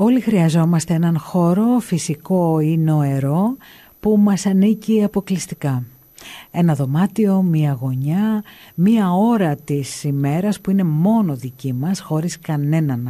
Όλοι χρειαζόμαστε έναν χώρο, φυσικό ή νοερό, που μας ανήκει αποκλειστικά. Ένα δωμάτιο, μία γωνιά, μία ώρα της ημέρας που είναι μόνο δική μας, χωρίς κανέναν